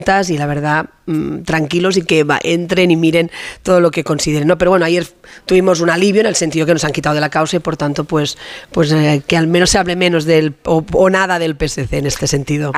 y la verdad tranquilos y que entren y miren todo lo que consideren, ¿no? Pero bueno, ayer tuvimos un alivio en el sentido que nos han quitado de la causa y por tanto pues que al menos se hable menos o nada del PSC en este sentido.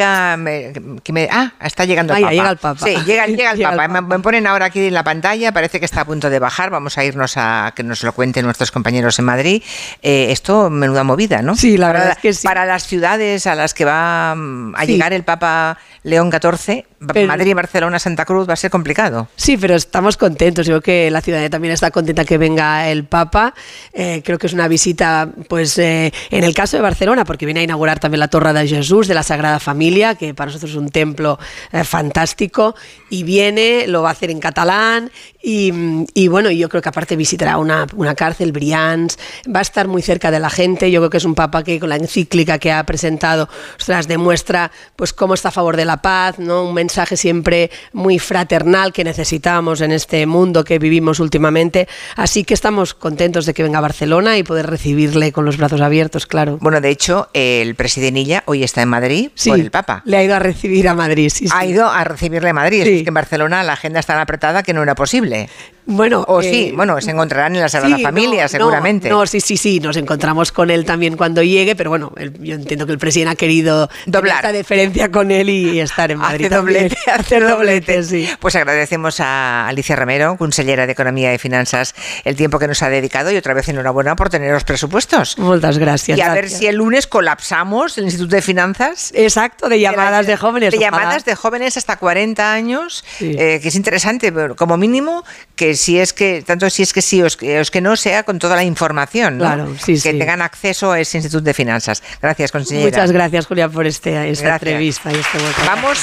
Está llegando el Papa. Llega el Papa. Sí, llega el Papa. Me ponen ahora aquí en la pantalla, parece que está a punto de bajar. Vamos a irnos a que nos lo cuenten nuestros compañeros en Madrid. Esto, menuda movida, ¿no? Sí, la verdad es que sí. Para las ciudades a las que va a llegar el Papa León XIV, Madrid, Barcelona, Santa Cruz, va a ser complicado. Sí, pero estamos contentos. Yo creo que la ciudadanía también está contenta que venga el Papa. Creo que es una visita, pues, en el caso de Barcelona, porque viene a inaugurar también la Torre de Jesús de la Sagrada Familia, que para nosotros es un templo fantástico, y lo va a hacer en catalán, y bueno, yo creo que aparte visitará una cárcel, Brians, va a estar muy cerca de la gente. Yo creo que es un Papa que con la encíclica que ha presentado, demuestra pues cómo está a favor de la paz, ¿no? Un mensaje siempre muy fraternal que necesitamos en este mundo que vivimos últimamente. Así que estamos contentos de que venga a Barcelona y poder recibirle con los brazos abiertos, claro. Bueno, de hecho, el presidente Illa hoy está en Madrid por el Papa. Le ha ido a recibir a Madrid, sí. Ha ido a recibirle a Madrid. Sí. Es que en Barcelona la agenda es tan apretada que no era posible. Bueno, se encontrarán en la Sagrada Familia, seguramente. Sí, nos encontramos con él también cuando llegue, pero bueno, yo entiendo que el presidente ha querido doblar esta deferencia con él y estar en Madrid. Hacer doblete, sí. Pues agradecemos a Alicia Romero, consellera de Economía y Finanzas, el tiempo que nos ha dedicado y otra vez enhorabuena por tener los presupuestos. Muchas gracias. Y a ver si el lunes colapsamos el Instituto de Finanzas. Exacto, de llamadas de jóvenes. De llamadas de jóvenes hasta 40 años, que es interesante, pero como mínimo que si es que sí o es que no sea con toda la información, ¿no? Claro, sí. Tengan acceso a ese Instituto de Finanzas. Gracias, consellera. Muchas gracias, Julia, por esta entrevista y este vuelco. Vamos.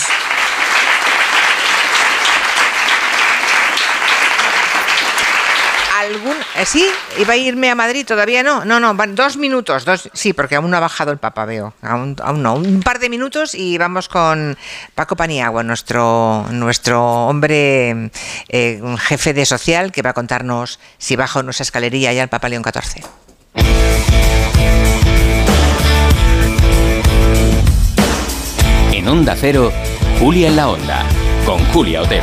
¿Sí? ¿Iba a irme a Madrid? ¿Todavía no? No, van 2 minutos. Sí, porque aún no ha bajado el Papa, veo. Aún no. Un par de minutos y vamos con Paco Paniagua, nuestro hombre jefe de social, que va a contarnos si baja o no esa escalerilla ya el Papa León XIV. En Onda Cero, Julia en la Onda, con Julia Otero.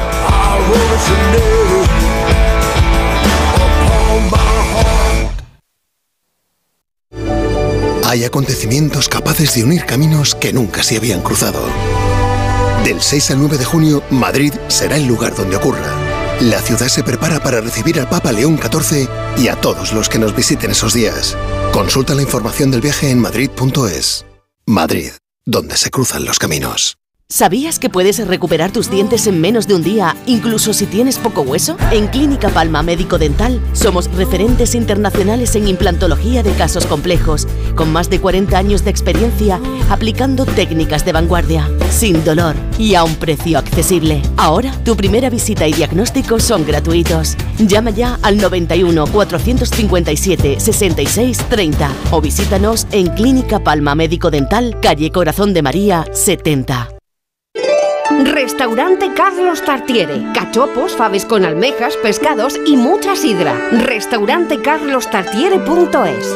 Hay acontecimientos capaces de unir caminos que nunca se habían cruzado. Del 6 al 9 de junio, Madrid será el lugar donde ocurra. La ciudad se prepara para recibir al Papa León XIV y a todos los que nos visiten esos días. Consulta la información del viaje en madrid.es. Madrid, donde se cruzan los caminos. ¿Sabías que puedes recuperar tus dientes en menos de un día, incluso si tienes poco hueso? En Clínica Palma Médico Dental somos referentes internacionales en implantología de casos complejos, con más de 40 años de experiencia aplicando técnicas de vanguardia, sin dolor y a un precio accesible. Ahora, tu primera visita y diagnóstico son gratuitos. Llama ya al 91 457 66 30 o visítanos en Clínica Palma Médico Dental, calle Corazón de María 70. Restaurante Carlos Tartiere. Cachopos, faves con almejas, pescados y mucha sidra. Restaurantecarlostartiere.es.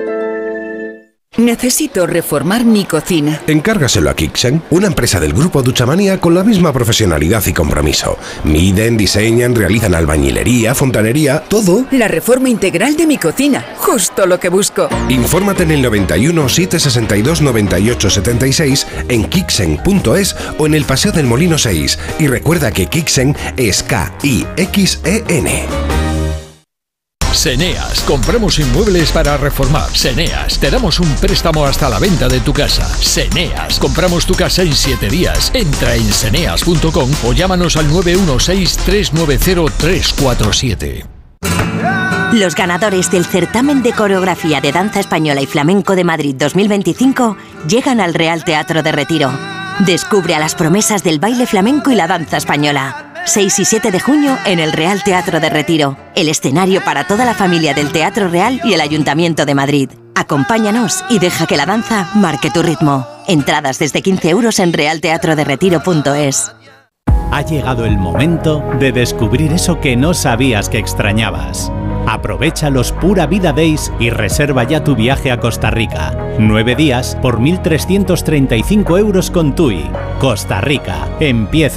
Necesito reformar mi cocina. Encárgaselo a Kixen, una empresa del grupo Duchamanía con la misma profesionalidad y compromiso. Miden, diseñan, realizan albañilería, fontanería, todo. La reforma integral de mi cocina, justo lo que busco. Infórmate en el 91 762 98 76 en Kixen.es o en el Paseo del Molino 6. Y recuerda que Kixen es K-I-X-E-N. Seneas, compramos inmuebles para reformar. Seneas, te damos un préstamo hasta la venta de tu casa. Seneas, compramos tu casa en 7 días. Entra en seneas.com o llámanos al 916-390-347. Los ganadores del certamen de coreografía de danza española y flamenco de Madrid 2025 llegan al Real Teatro de Retiro. Descubre a las promesas del baile flamenco y la danza española. 6 y 7 de junio en el Real Teatro de Retiro, el escenario para toda la familia del Teatro Real y el Ayuntamiento de Madrid. Acompáñanos y deja que la danza marque tu ritmo. Entradas desde 15 euros en realteatroderetiro.es. Ha llegado el momento de descubrir eso que no sabías que extrañabas. Aprovecha los Pura Vida Days y reserva ya tu viaje a Costa Rica. 9 días por 1.335 € con TUI. Costa Rica. Empieza